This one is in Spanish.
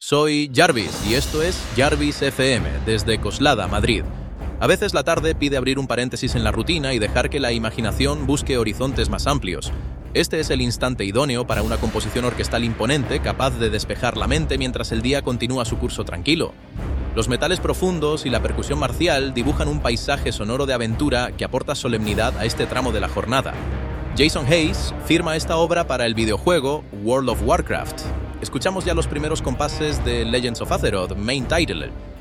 Soy Jarvis y esto es Jarvis FM desde Coslada, Madrid. A veces la tarde pide abrir un paréntesis en la rutina y dejar que la imaginación busque horizontes más amplios. Este es el instante idóneo para una composición orquestal imponente capaz de despejar la mente mientras el día continúa su curso tranquilo. Los metales profundos y la percusión marcial dibujan un paisaje sonoro de aventura que aporta solemnidad a este tramo de la jornada. Jason Hayes firma esta obra para el videojuego World of Warcraft. Escuchamos ya los primeros compases de Legends of Azeroth, Main Title,